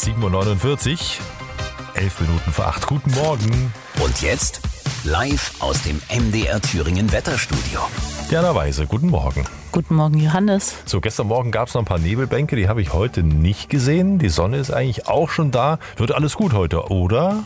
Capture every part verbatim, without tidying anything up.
sieben Uhr neunundvierzig, elf Minuten vor acht. Guten Morgen. Und jetzt live aus dem M D R Thüringen Wetterstudio. Jana Weise, guten Morgen. Guten Morgen, Johannes. So, gestern Morgen gab es noch ein paar Nebelbänke, die habe ich heute nicht gesehen. Die Sonne ist eigentlich auch schon da. Wird alles gut heute, oder?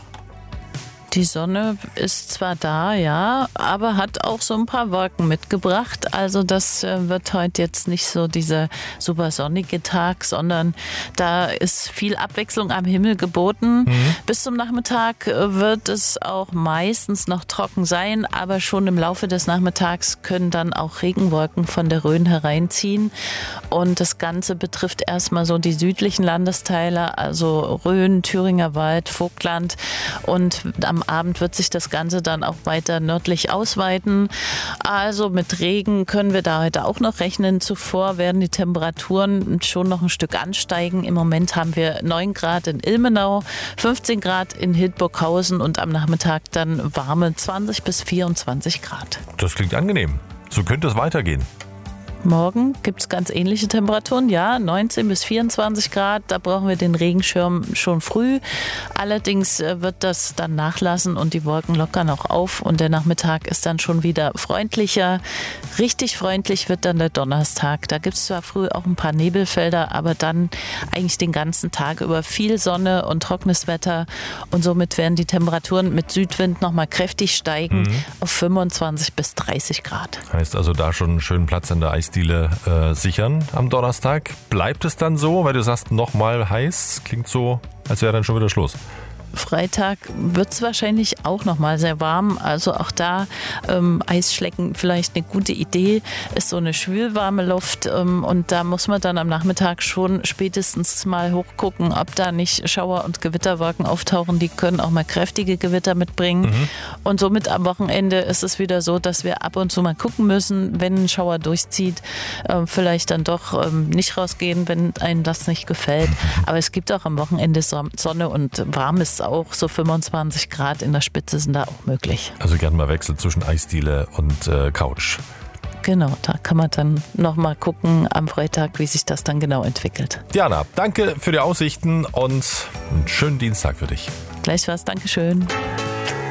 Die Sonne ist zwar da, ja, aber hat auch so ein paar Wolken mitgebracht. Also das äh, wird heute jetzt nicht so dieser super sonnige Tag, sondern da ist viel Abwechslung am Himmel geboten. Mhm. Bis zum Nachmittag äh, wird es auch meistens noch trocken sein, aber schon im Laufe des Nachmittags können dann auch Regenwolken von der Rhön hereinziehen. Und das Ganze betrifft erstmal so die südlichen Landesteile, also Rhön, Thüringer Wald, Vogtland, und am Abend wird sich das Ganze dann auch weiter nördlich ausweiten. Also mit Regen können wir da heute auch noch rechnen. Zuvor werden die Temperaturen schon noch ein Stück ansteigen. Im Moment haben wir neun Grad in Ilmenau, fünfzehn Grad in Hildburghausen und am Nachmittag dann warme zwanzig bis vierundzwanzig Grad. Das klingt angenehm. So könnte es weitergehen. Morgen gibt es ganz ähnliche Temperaturen, ja, neunzehn bis vierundzwanzig Grad. Da brauchen wir den Regenschirm schon früh. Allerdings wird das dann nachlassen und die Wolken lockern auch auf und der Nachmittag ist dann schon wieder freundlicher. Richtig freundlich wird dann der Donnerstag. Da gibt es zwar früh auch ein paar Nebelfelder, aber dann eigentlich den ganzen Tag über viel Sonne und trockenes Wetter und somit werden die Temperaturen mit Südwind nochmal kräftig steigen mhm. auf fünfundzwanzig bis dreißig Grad. Heißt also da schon einen schönen Platz an der Eisdiele äh, sichern am Donnerstag. Bleibt es dann so, weil du sagst, nochmal heiß? Klingt so, als wäre dann schon wieder Schluss. Freitag wird es wahrscheinlich auch noch mal sehr warm. Also auch da ähm, Eisschlecken vielleicht eine gute Idee. Ist so eine schwülwarme Luft ähm, und da muss man dann am Nachmittag schon spätestens mal hochgucken, ob da nicht Schauer- und Gewitterwolken auftauchen. Die können auch mal kräftige Gewitter mitbringen. Mhm. Und somit am Wochenende ist es wieder so, dass wir ab und zu mal gucken müssen, wenn ein Schauer durchzieht, äh, vielleicht dann doch ähm, nicht rausgehen, wenn einem das nicht gefällt. Aber es gibt auch am Wochenende Sonne und warmes auch, so fünfundzwanzig Grad in der Spitze sind da auch möglich. Also gerne mal wechseln zwischen Eisdiele und äh, Couch. Genau, da kann man dann nochmal gucken am Freitag, wie sich das dann genau entwickelt. Diana, danke für die Aussichten und einen schönen Dienstag für dich. Gleich was, Dankeschön.